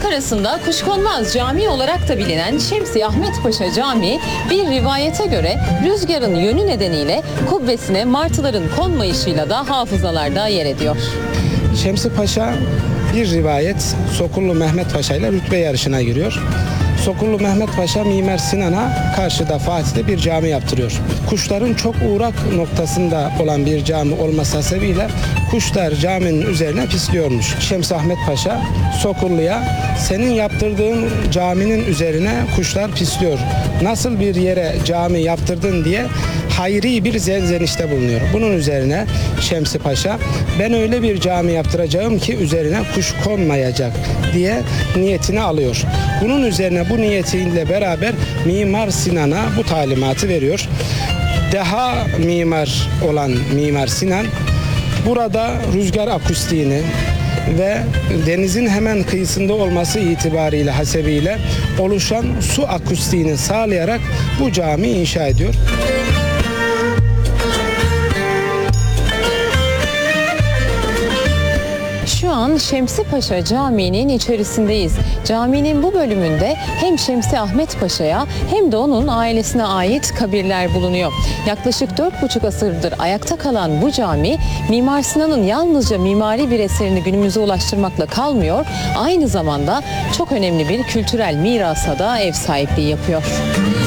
Ankara'sında Kuşkonmaz Camii olarak da bilinen Şemsi Ahmet Paşa Camii bir rivayete göre rüzgarın yönü nedeniyle kubbesine martıların konmayışıyla da hafızalarda yer ediyor. Şemsi Paşa bir rivayet Sokullu Mehmet Paşa ile rütbe yarışına giriyor. Sokullu Mehmet Paşa Mimar Sinan'a karşıda Fatih'te bir cami yaptırıyor. Kuşların çok uğrak noktasında olan bir cami olması sebebiyle kuşlar caminin üzerine pisliyormuş. Şemsi Ahmet Paşa Sokullu'ya senin yaptırdığın caminin üzerine kuşlar pisliyor. Nasıl bir yere cami yaptırdın diye hayri bir zenzenişte bulunuyor. Bunun üzerine Şemsi Paşa ben öyle bir cami yaptıracağım ki üzerine kuş konmayacak diye niyetini alıyor. Bunun üzerine bu niyetiyle beraber Mimar Sinan'a bu talimatı veriyor. Daha mimar olan Mimar Sinan burada rüzgar akustiğini ve denizin hemen kıyısında olması itibariyle hasebiyle oluşan su akustiğini sağlayarak bu camiyi inşa ediyor. Şu an Şemsi Paşa Camii'nin içerisindeyiz. Caminin bu bölümünde hem Şemsi Ahmet Paşa'ya hem de onun ailesine ait kabirler bulunuyor. Yaklaşık 4,5 asırdır ayakta kalan bu cami, Mimar Sinan'ın yalnızca mimari bir eserini günümüze ulaştırmakla kalmıyor, aynı zamanda çok önemli bir kültürel mirasa da ev sahipliği yapıyor.